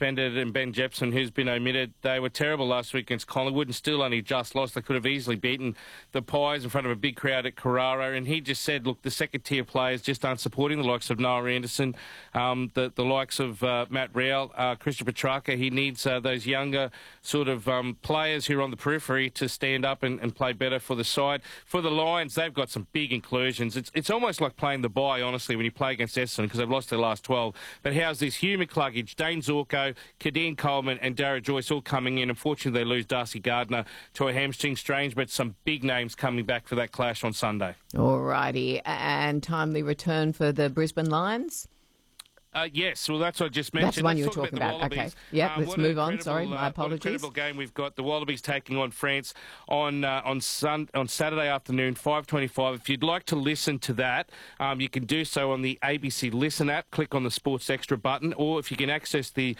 suspended and Ben Jepson, who's been omitted. They were terrible last week against Collingwood and still only just lost. They could have easily beaten the Pies in front of a big crowd at Carrara. And he just said, look, the second-tier players just aren't supporting the likes of Noah Anderson, the likes of Matt Rowell, Christian Petrarca. He needs those younger sort of players who are on the periphery to stand up and play better for the side. For the Lions, they've got some big inclusions. It's almost like playing the bye, honestly, when you play against Essendon, because they've lost their last 12. But how's this? Hugh McCluggage, Dane Zorko, Kadeen Coleman and Dara Joyce all coming in. Unfortunately, they lose Darcy Gardner to a hamstring. Strange, but some big names coming back for that clash on Sunday. All righty. And timely return for the Brisbane Lions? Yes, well, that's what I just mentioned. That's the one you were Let's talking talk about. Okay. Wallabies. Yeah, let's move on. Sorry, my apologies. What an incredible game we've got. The Wallabies taking on France on Saturday afternoon, 5:25. If you'd like to listen to that, you can do so on the ABC Listen app. Click on the Sports Extra button, or if you can access the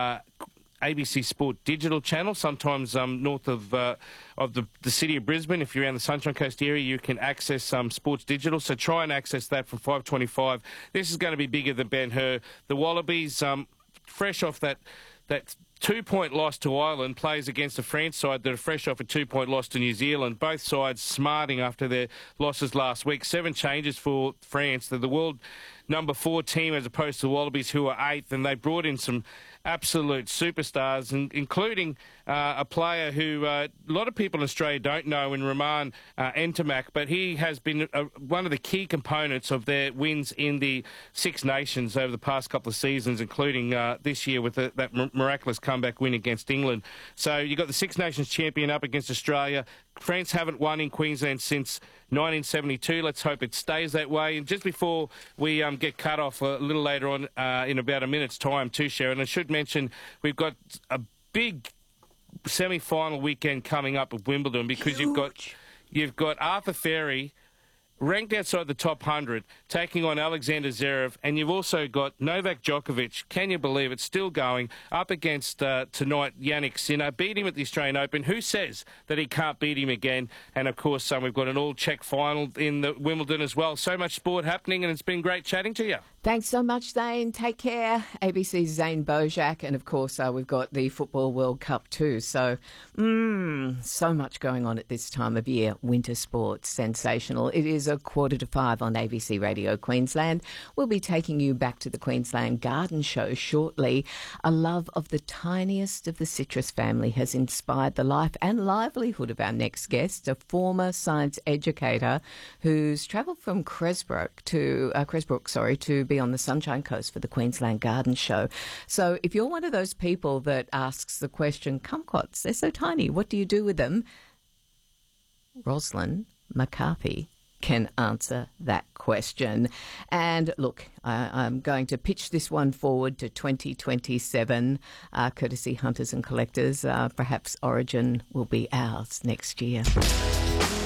ABC Sport digital channel, sometimes north of the city of Brisbane. If you're around the Sunshine Coast area, you can access Sports Digital. So try and access that from 5:25. This is going to be bigger than Ben-Hur. The Wallabies, fresh off that 2-point loss to Ireland, plays against the France side that are fresh off a 2-point loss to New Zealand. Both sides smarting after their losses last week. 7 changes for France. They're the world number 4 team as opposed to the Wallabies, who are 8th, and they brought in some absolute superstars, including a player who a lot of people in Australia don't know, in Roman Ntamack, but he has been one of the key components of their wins in the Six Nations over the past couple of seasons, including this year with that miraculous comeback win against England. So you've got the Six Nations champion up against Australia. France haven't won in Queensland since 1972. Let's hope it stays that way. And just before we get cut off a little later on in about a minute's time too, Sharon, I should mention we've got a big semi-final weekend coming up at Wimbledon, because you've got Arthur Ferry ranked outside the top 100, taking on Alexander Zverev, and you've also got Novak Djokovic, can you believe it, still going, up against, tonight, Yannick Sinner. Beat him at the Australian Open. Who says that he can't beat him again? And, of course, we've got an all-Czech final in the Wimbledon as well. So much sport happening, and it's been great chatting to you. Thanks so much, Zane. Take care. ABC's Zane Bojak. And, of course, we've got the Football World Cup too. So, so much going on at this time of year. Winter sports, sensational. It is 4:45 on ABC Radio Queensland. We'll be taking you back to the Queensland Garden Show shortly. A love of the tiniest of the citrus family has inspired the life and livelihood of our next guest, a former science educator who's travelled from Cresbrook to be on the Sunshine Coast for the Queensland Garden Show. So if you're one of those people that asks the question, kumquats, they're so tiny, what do you do with them? Rosalind McCarthy can answer that question. And look, I'm going to pitch this one forward to 2027, courtesy Hunters and Collectors. Perhaps Origin will be ours next year.